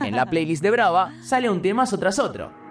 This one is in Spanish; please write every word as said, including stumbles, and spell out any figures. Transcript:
En la playlist de Brava sale un temazo tras otro.